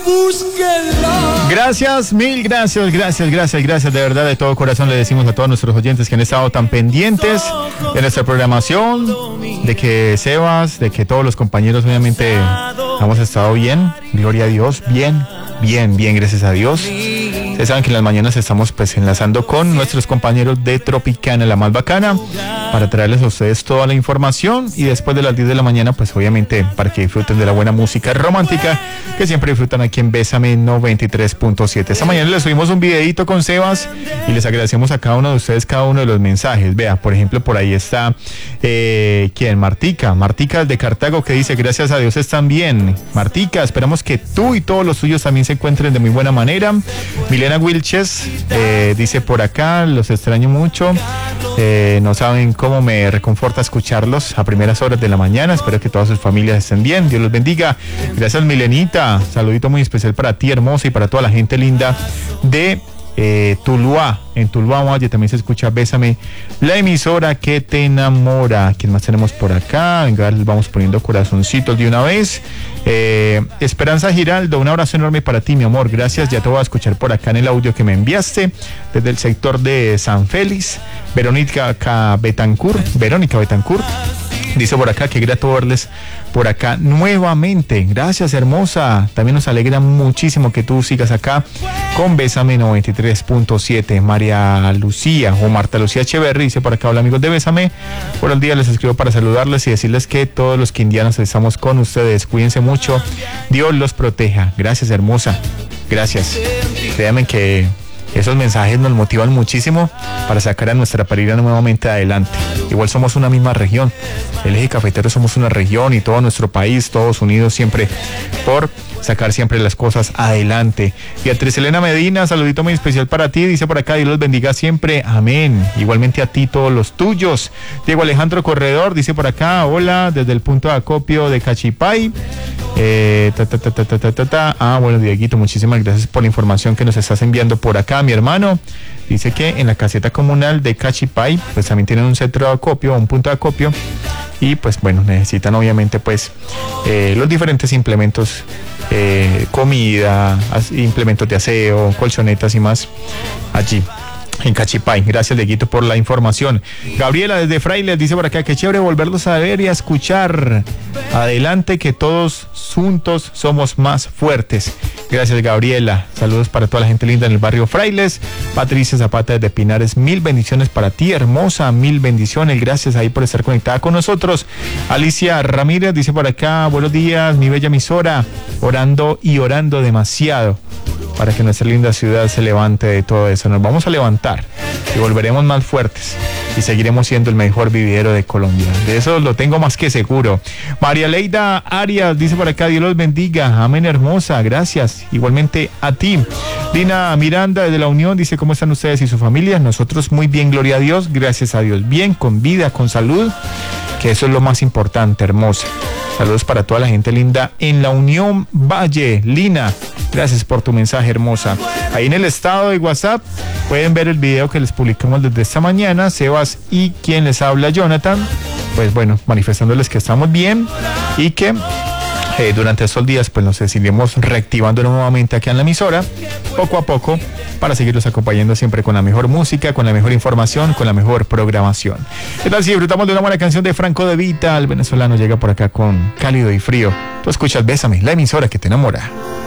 Gracias, mil gracias, de verdad, de todo corazón le decimos a todos nuestros oyentes que han estado tan pendientes de nuestra programación, de que Sebas, de que todos los compañeros obviamente hemos estado bien, gloria a Dios, bien, gracias a Dios. Ustedes saben que en las mañanas estamos pues enlazando con nuestros compañeros de Tropicana, la más bacana, para traerles a ustedes toda la información, y después de las 10 de la mañana pues obviamente para que disfruten de la buena música romántica que siempre disfrutan aquí en Bésame 93.7. Esta mañana les subimos un videito con Sebas y les agradecemos a cada uno de ustedes cada uno de los mensajes. Vea, por ejemplo, por ahí está ¿quién? Martica de Cartago, que dice: gracias a Dios están bien. Martica, esperamos que tú y todos los suyos también se encuentren de muy buena manera. Milena Wilches dice por acá: los extraño mucho, no saben cómo me reconforta escucharlos a primeras horas de la mañana. Espero que todas sus familias estén bien, Dios los bendiga. Gracias, Milenita, saludito muy especial para ti, hermosa, y para toda la gente linda de Tuluá. En Tuluá Valle también se escucha Bésame, la emisora que te enamora. ¿Quién más tenemos por acá? Venga, les vamos poniendo corazoncitos de una vez. Esperanza Giraldo, un abrazo enorme para ti, mi amor, gracias. Ya te voy a escuchar por acá en el audio que me enviaste desde el sector de San Félix. Verónica Betancourt dice por acá: qué grato verles por acá nuevamente. Gracias, hermosa. También nos alegra muchísimo que tú sigas acá con Bésame 93.7. María Lucía o Marta Lucía Echeverri dice por acá: hola amigos de Bésame, buenos días, les escribo para saludarles y decirles que todos los quindianos estamos con ustedes. Cuídense mucho, Dios los proteja. Gracias, hermosa, gracias. Créanme que esos mensajes nos motivan muchísimo para sacar a nuestra Pereira nuevamente adelante. Igual somos una misma región, el eje cafetero somos una región, y todo nuestro país, todos unidos siempre por sacar siempre las cosas adelante. Beatriz Elena Medina, saludito muy especial para ti, dice por acá: Dios los bendiga siempre, amén. Igualmente a ti, todos los tuyos. Diego Alejandro Corredor dice por acá: hola, desde el punto de acopio de Cachipay. Bueno, Dieguito, muchísimas gracias por la información que nos estás enviando por acá, mi hermano. Dice que en la caseta comunal de Cachipay pues también tienen un centro de acopio, un punto de acopio, y pues bueno, necesitan obviamente pues los diferentes implementos, comida, implementos de aseo, colchonetas y más allí en Cachipay. Gracias, Dieguito, por la información. Gabriela desde Frailes dice por acá: qué chévere volverlos a ver y a escuchar. Adelante, que todos juntos somos más fuertes. Gracias, Gabriela. Saludos para toda la gente linda en el barrio Frailes. Patricia Zapata desde Pinares, mil bendiciones para ti, hermosa, mil bendiciones. Gracias ahí por estar conectada con nosotros. Alicia Ramírez dice por acá: buenos días, mi bella emisora, orando demasiado para que nuestra linda ciudad se levante de todo eso. Nos vamos a levantar y volveremos más fuertes y seguiremos siendo el mejor vividero de Colombia. De eso lo tengo más que seguro. María Leida Arias dice por acá: Dios los bendiga, amén, hermosa, gracias. Igualmente a ti. Dina Miranda desde La Unión dice: ¿cómo están ustedes y su familia? Nosotros muy bien, gloria a Dios, gracias a Dios, bien, con vida, con salud, que eso es lo más importante, hermosa. Saludos para toda la gente linda en La Unión Valle. Lina, gracias por tu mensaje, hermosa. Ahí en el estado de WhatsApp pueden ver el video que les publicamos desde esta mañana, Sebas y quien les habla, Jonathan, pues bueno, manifestándoles que estamos bien y que durante estos días pues nos seguiremos reactivando nuevamente aquí en la emisora, poco a poco, para seguirlos acompañando siempre con la mejor música, con la mejor información, con la mejor programación. ¿Qué tal si disfrutamos de una buena canción de Franco De Vita? El venezolano llega por acá con Cálido y Frío. Tú escuchas Bésame, la emisora que te enamora.